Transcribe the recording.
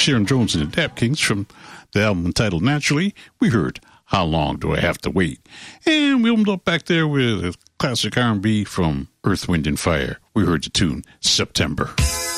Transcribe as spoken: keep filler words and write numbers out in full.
Sharon Jones and the Dap Kings from the album entitled Naturally. We heard How Long Do I Have to Wait? And we opened up back there with a classic R and B from Earth, Wind and Fire. We heard the tune September.